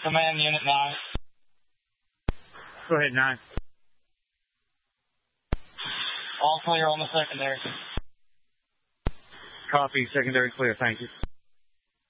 Command Unit 9. Go ahead, 9. All clear on the secondary. Copy, secondary clear, thank you.